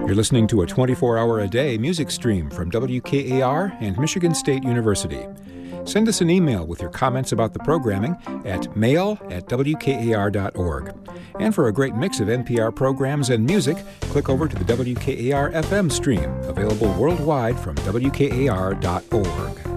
You're listening to a 24-hour-a-day music stream from WKAR and Michigan State University. Send us an email with your comments about the programming at mail@wkar.org. And for a great mix of NPR programs and music, click over to the WKAR FM stream, available worldwide from wkar.org.